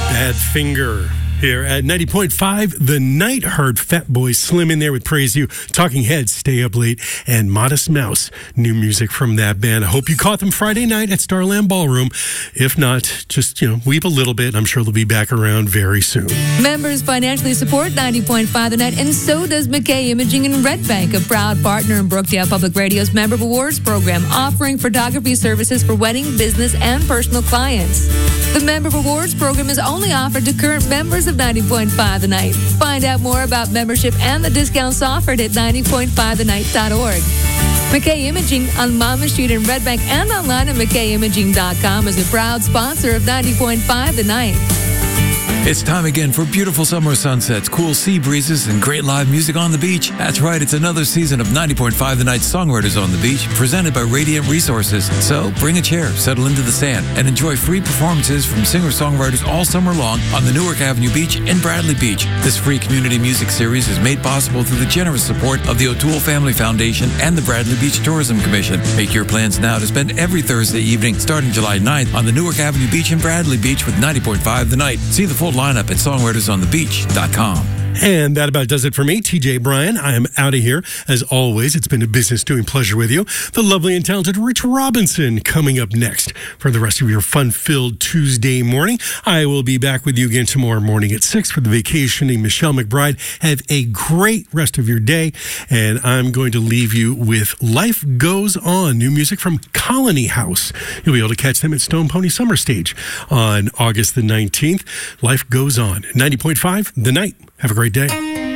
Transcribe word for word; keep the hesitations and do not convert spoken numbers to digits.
Badfinger here at ninety point five The Night. Heard Fatboy Slim in there with Praise You, Talking Heads, Stay Up Late, and Modest Mouse. New music from that band. I hope you caught them Friday night at Starland Ballroom. If not, just, you know, weep a little bit. I'm sure they'll be back around very soon. Members financially support ninety point five The Night, and so does McKay Imaging in Red Bank, a proud partner in Brookdale Public Radio's Member Awards program, offering photography services for wedding, business, and personal clients. The Member Awards program is only offered to current members of ninety point five The Night. Find out more about membership and the discounts offered at ninety point five the night dot org. McKay Imaging on Monmouth Street in Red Bank and online at mckay imaging dot com is a proud sponsor of ninety point five The Night. It's time again for beautiful summer sunsets, cool sea breezes, and great live music on the beach. That's right, it's another season of ninety point five The Night Songwriters on the Beach, presented by Radiant Resources. So bring a chair, settle into the sand, and enjoy free performances from singer-songwriters all summer long on the Newark Avenue Beach in Bradley Beach. This free community music series is made possible through the generous support of the O'Toole Family Foundation and the Bradley Beach Tourism Commission. Make your plans now to spend every Thursday evening, starting July ninth, on the Newark Avenue Beach in Bradley Beach with ninety point five The Night. See the full lineup at songwriters on the beach dot com. And that about does it for me, T J Bryan. I am out of here. As always, it's been a business doing pleasure with you. The lovely and talented Rich Robinson coming up next for the rest of your fun-filled Tuesday morning. I will be back with you again tomorrow morning at six for the vacationing Michelle McBride. Have a great rest of your day. And I'm going to leave you with Life Goes On, new music from Colony House. You'll be able to catch them at Stone Pony Summer Stage on August the nineteenth. Life Goes On. ninety point five The Night. Have a great day.